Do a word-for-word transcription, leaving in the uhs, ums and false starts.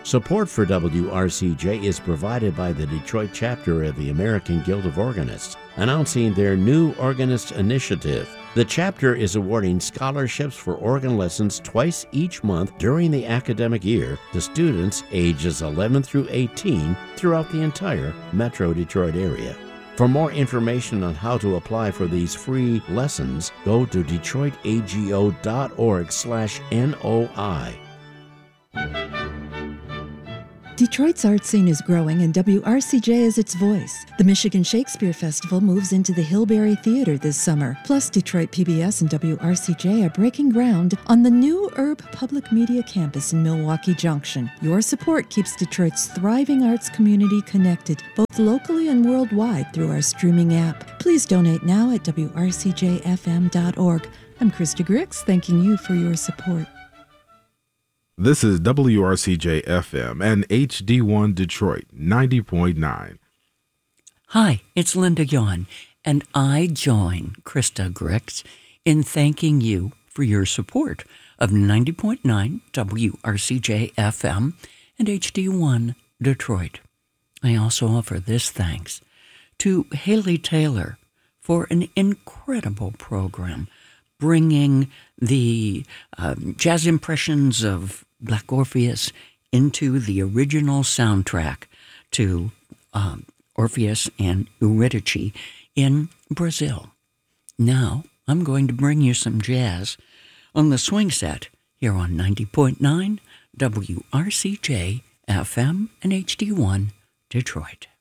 Support for W R C J is provided by the Detroit chapter of the American Guild of Organists, announcing their new Organist Initiative. The chapter is awarding scholarships for organ lessons twice each month during the academic year to students ages eleven through eighteen throughout the entire Metro Detroit area. For more information on how to apply for these free lessons, go to detroitago.org slash NOI. Detroit's art scene is growing, and W R C J is its voice. The Michigan Shakespeare Festival moves into the Hillberry Theater this summer. Plus, Detroit P B S and W R C J are breaking ground on the new Urb Public Media Campus in Milwaukee Junction. Your support keeps Detroit's thriving arts community connected, both locally and worldwide, through our streaming app. Please donate now at W R C J F M dot org. I'm Krista Grix, thanking you for your support. This is W R C J F M and H D one Detroit ninety point nine. Hi, it's Linda Yawn, and I join Krista Grix in thanking you for your support of ninety point nine W R C J F M and H D one Detroit. I also offer this thanks to Haley Taylor for an incredible program bringing the um, jazz impressions of Black Orpheus into the original soundtrack to um, Orpheus and Eurydice in Brazil. Now, I'm going to bring you some jazz on the swing set here on ninety point nine W R C J F M and H D one Detroit.